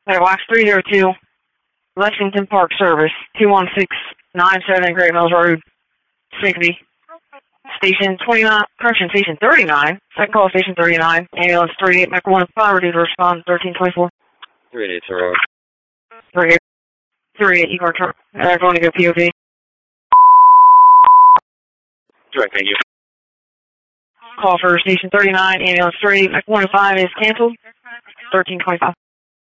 Wax 302, Lexington Park Service, 21697 Great Mills Road, Sigsbee. Station 29, correction, Station 39, second call, Station 39, ambulance 38, Mech 1-5, ready to respond, 1324. 380. 38, 38, you are truck, going to go POV. Direct, thank you. Call for Station 39, ambulance 38, Mech 1-5 is canceled, 1325.